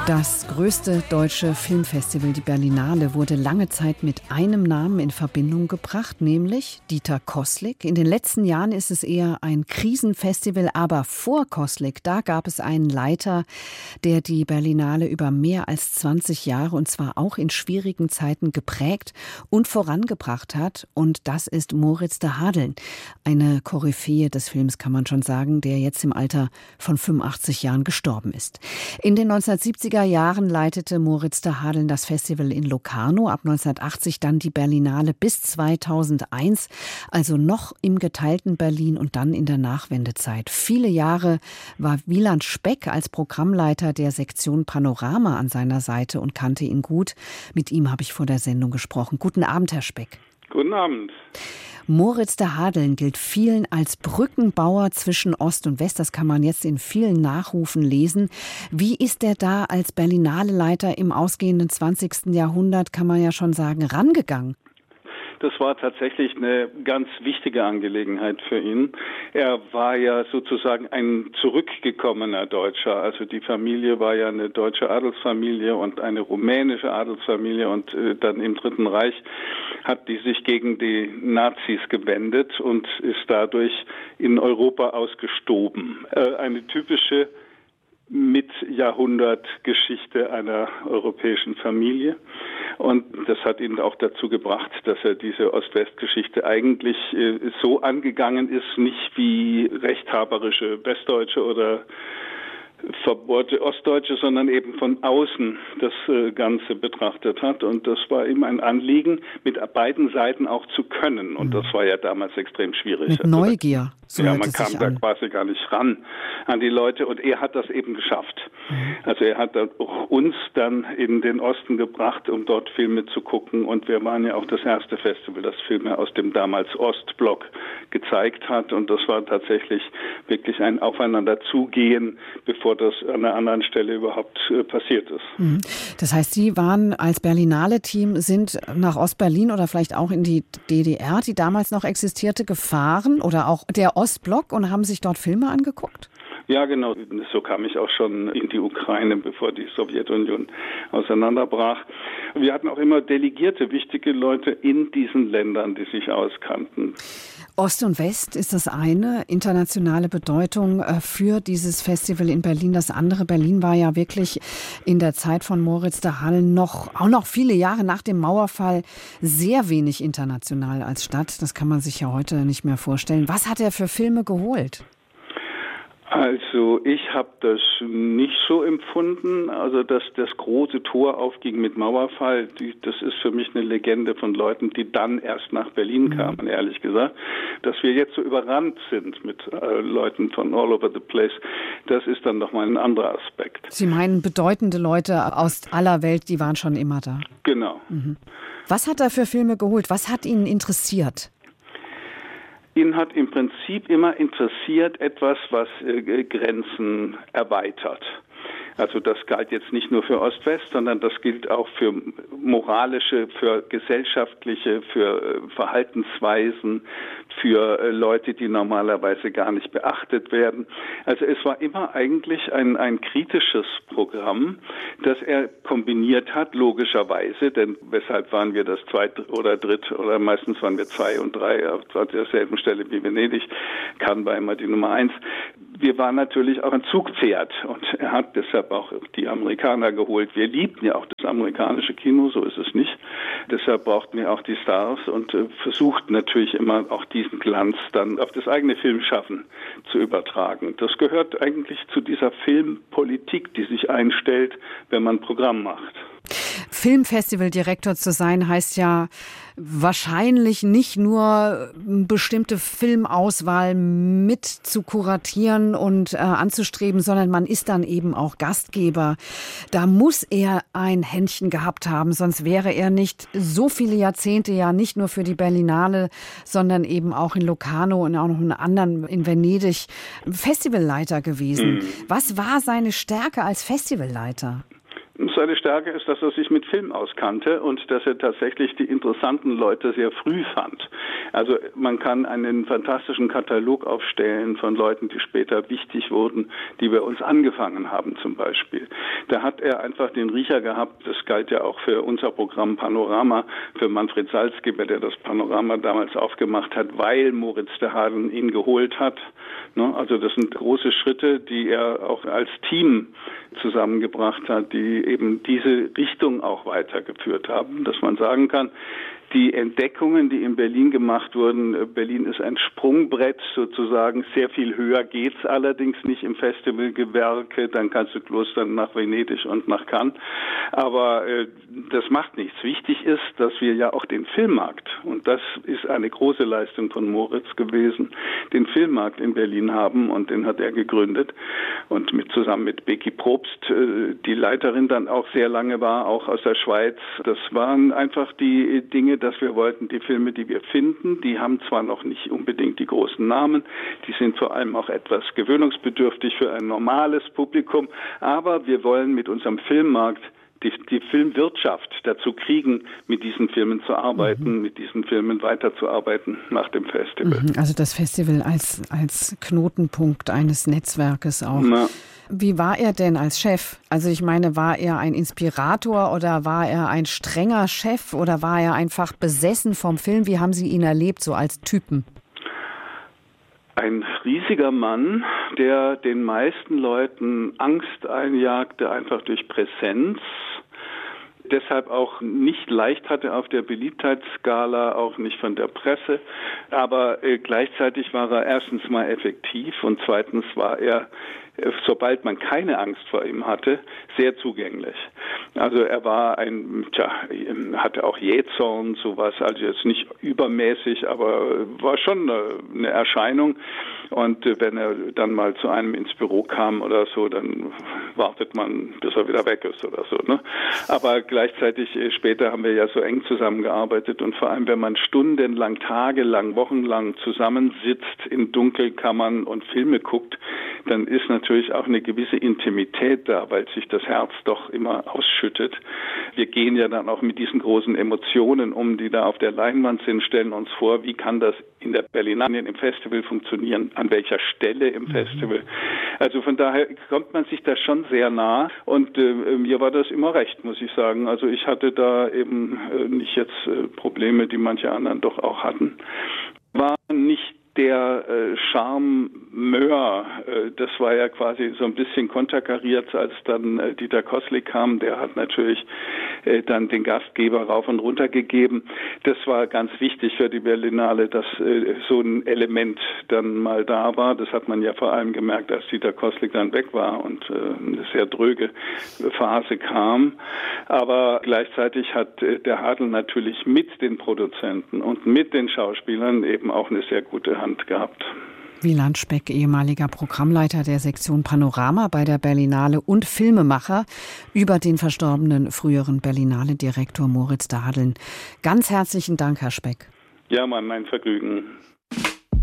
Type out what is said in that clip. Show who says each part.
Speaker 1: Das größte deutsche Filmfestival, die Berlinale, wurde lange Zeit mit einem Namen in Verbindung gebracht, nämlich Dieter Koslik. In den letzten Jahren ist es eher ein Krisenfestival, aber vor Koslik, da gab es einen Leiter, der die Berlinale über mehr als 20 Jahre, und zwar auch in schwierigen Zeiten, geprägt und vorangebracht hat. Und das ist Moritz de Hadeln, eine Koryphäe des Films, kann man schon sagen, der jetzt im Alter von 85 Jahren gestorben ist. In den 1970er Jahren leitete Moritz de Hadeln das Festival in Locarno, ab 1980 dann die Berlinale bis 2001, also noch im geteilten Berlin und dann in der Nachwendezeit. Viele Jahre war Wieland Speck als Programmleiter der Sektion Panorama an seiner Seite und kannte ihn gut. Mit ihm habe ich vor der Sendung gesprochen. Guten Abend, Herr Speck.
Speaker 2: Guten Abend.
Speaker 1: Moritz de Hadeln gilt vielen als Brückenbauer zwischen Ost und West. Das kann man jetzt in vielen Nachrufen lesen. Wie ist er da als Berlinale-Leiter im ausgehenden 20. Jahrhundert, kann man ja schon sagen, rangegangen?
Speaker 2: Das war tatsächlich eine ganz wichtige Angelegenheit für ihn. Er war ja sozusagen ein zurückgekommener Deutscher. Also die Familie war ja eine deutsche Adelsfamilie und eine rumänische Adelsfamilie. Und dann im Dritten Reich hat die sich gegen die Nazis gewendet und ist dadurch in Europa ausgestoben. Eine typische Mit-Jahrhundert-Geschichte einer europäischen Familie. Und das hat ihn auch dazu gebracht, dass er diese Ost-West-Geschichte eigentlich so angegangen ist, nicht wie rechthaberische Westdeutsche oder verbohrte Ostdeutsche, sondern eben von außen das Ganze betrachtet hat. Und das war ihm ein Anliegen, mit beiden Seiten auch zu können. Und das war ja damals extrem schwierig.
Speaker 1: Mit Neugier.
Speaker 2: So ja, man kam da quasi gar nicht ran an die Leute. Und er hat das eben geschafft. Also er hat uns dann in den Osten gebracht, um dort Filme zu gucken. Und wir waren ja auch das erste Festival, das Filme aus dem damals Ostblock gezeigt hat. Und das war tatsächlich wirklich ein Aufeinanderzugehen, bevor das an einer anderen Stelle überhaupt passiert ist.
Speaker 1: Das heißt, Sie waren als Berlinale-Team, sind nach Ostberlin oder vielleicht auch in die DDR, die damals noch existierte, gefahren oder auch der Ostblock und haben sich dort Filme angeguckt?
Speaker 2: Ja, genau. So kam ich auch schon in die Ukraine, bevor die Sowjetunion auseinanderbrach. Wir hatten auch immer delegierte, wichtige Leute in diesen Ländern, die sich auskannten.
Speaker 1: Ost und West ist das eine, internationale Bedeutung für dieses Festival in Berlin. Das andere, Berlin war ja wirklich in der Zeit von Moritz de Hadeln auch noch viele Jahre nach dem Mauerfall sehr wenig international als Stadt. Das kann man sich ja heute nicht mehr vorstellen. Was hat er für Filme geholt?
Speaker 2: Also ich habe das nicht so empfunden, also dass das große Tor aufging mit Mauerfall, das ist für mich eine Legende von Leuten, die dann erst nach Berlin kamen, ehrlich gesagt. Dass wir jetzt so überrannt sind mit Leuten von all over the place, das ist dann nochmal ein anderer Aspekt.
Speaker 1: Sie meinen bedeutende Leute aus aller Welt, die waren schon immer da?
Speaker 2: Genau.
Speaker 1: Was hat er für Filme geholt? Was hat ihn interessiert?
Speaker 2: Ihn hat im Prinzip immer interessiert etwas, was Grenzen erweitert. Also das galt jetzt nicht nur für Ost-West, sondern das gilt auch für moralische, für gesellschaftliche, für Verhaltensweisen, für Leute, die normalerweise gar nicht beachtet werden. Also es war immer eigentlich ein kritisches Programm, das er kombiniert hat, logischerweise, denn weshalb waren wir das Zweit- oder Dritt- oder meistens waren wir 2 und 3 auf derselben Stelle wie Venedig, Cannes war immer die Nummer 1. Wir waren natürlich auch ein Zugpferd und er hat deshalb auch die Amerikaner geholt. Wir liebten ja auch das amerikanische Kino, so ist es nicht. Deshalb brauchten wir auch die Stars und versuchten natürlich immer auch diesen Glanz dann auf das eigene Filmschaffen zu übertragen. Das gehört eigentlich zu dieser Filmpolitik, die sich einstellt, wenn man Programm macht.
Speaker 1: Filmfestivaldirektor zu sein heißt ja wahrscheinlich nicht nur bestimmte Filmauswahl mit zu kuratieren und anzustreben, sondern man ist dann eben auch Gastgeber. Da muss er ein Händchen gehabt haben, sonst wäre er nicht so viele Jahrzehnte ja nicht nur für die Berlinale, sondern eben auch in Locarno und auch noch in anderen, in Venedig, Festivalleiter gewesen. Was war seine Stärke als Festivalleiter?
Speaker 2: seine Stärke ist, dass er sich mit Film auskannte und dass er tatsächlich die interessanten Leute sehr früh fand. Also man kann einen fantastischen Katalog aufstellen von Leuten, die später wichtig wurden, die bei uns angefangen haben zum Beispiel. Da hat er einfach den Riecher gehabt, das galt ja auch für unser Programm Panorama, für Manfred Salzgeber, der das Panorama damals aufgemacht hat, weil Moritz de Hadeln ihn geholt hat. Also das sind große Schritte, die er auch als Team zusammengebracht hat, die eben diese Richtung auch weitergeführt haben, dass man sagen kann, die Entdeckungen, die in Berlin gemacht wurden, Berlin ist ein Sprungbrett sozusagen, sehr viel höher geht's allerdings nicht im Festivalgewerke, dann kannst du klostern nach Venedig und nach Cannes, aber das macht nichts. Wichtig ist, dass wir ja auch den Filmmarkt, und das ist eine große Leistung von Moritz gewesen, den Filmmarkt in Berlin haben, und den hat er gegründet und zusammen mit Becky Probst, die Leiterin dann auch sehr lange war, auch aus der Schweiz. Das waren einfach die Dinge, dass wir wollten, die Filme, die wir finden, die haben zwar noch nicht unbedingt die großen Namen, die sind vor allem auch etwas gewöhnungsbedürftig für ein normales Publikum, aber wir wollen mit unserem Filmmarkt die Filmwirtschaft dazu kriegen, mit diesen Filmen zu arbeiten, mit diesen Filmen weiterzuarbeiten nach dem Festival.
Speaker 1: Also das Festival als Knotenpunkt eines Netzwerkes auch.
Speaker 2: Na.
Speaker 1: Wie war er denn als Chef? Also ich meine, war er ein Inspirator oder war er ein strenger Chef oder war er einfach besessen vom Film? Wie haben Sie ihn erlebt, so als Typen?
Speaker 2: Ein riesiger Mann, der den meisten Leuten Angst einjagte, einfach durch Präsenz. Deshalb auch nicht leicht hatte auf der Beliebtheitsskala, auch nicht von der Presse. Aber gleichzeitig war er erstens mal effektiv und zweitens war er, sobald man keine Angst vor ihm hatte, sehr zugänglich. Also er war hatte auch Jähzorn, sowas, also jetzt nicht übermäßig, aber war schon eine Erscheinung. Und wenn er dann mal zu einem ins Büro kam oder so, dann wartet man, bis er wieder weg ist oder so, ne? Aber gleichzeitig später haben wir ja so eng zusammengearbeitet und vor allem, wenn man stundenlang, tagelang, wochenlang zusammensitzt in Dunkelkammern und Filme guckt, dann ist natürlich auch eine gewisse Intimität da, weil sich das Herz doch immer ausschüttet. Wir gehen ja dann auch mit diesen großen Emotionen um, die da auf der Leinwand sind, stellen uns vor, wie kann das in der Berlinale im Festival funktionieren, an welcher Stelle im Festival. Also von daher kommt man sich da schon sehr nah und mir war das immer recht, muss ich sagen. Also ich hatte da eben nicht jetzt Probleme, die manche anderen doch auch hatten. War nicht der Charmeur, das war ja quasi so ein bisschen konterkariert, als dann Dieter Koslik kam. Der hat natürlich dann den Gastgeber rauf und runter gegeben. Das war ganz wichtig für die Berlinale, dass so ein Element dann mal da war. Das hat man ja vor allem gemerkt, als Dieter Koslik dann weg war und eine sehr dröge Phase kam. Aber gleichzeitig hat der Hadl natürlich mit den Produzenten und mit den Schauspielern eben auch eine sehr gute Hand gehabt.
Speaker 1: Wieland Speck, ehemaliger Programmleiter der Sektion Panorama bei der Berlinale und Filmemacher, über den verstorbenen früheren Berlinale-Direktor Moritz de Hadeln. Ganz herzlichen Dank, Herr Speck.
Speaker 2: Ja, mein Vergnügen.